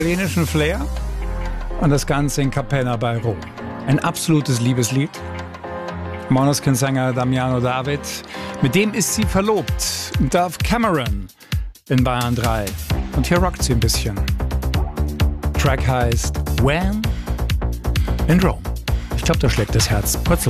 italienischen Flair und das Ganze in Cappella bei Rom. Ein absolutes Liebeslied. Måneskin-Sänger Damiano David, mit dem ist sie verlobt. Dove Cameron in Bayern 3. Und hier rockt sie ein bisschen. Track heißt When in Rome. Ich glaube, da schlägt das Herz. Purzelbach.